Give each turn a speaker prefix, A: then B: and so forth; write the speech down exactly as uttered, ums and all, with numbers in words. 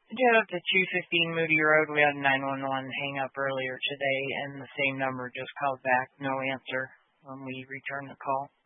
A: Yeah, up to two fifteen Moody Road. We had a nine one one hang up earlier today, and the same number just called back. No answer when we returned the call.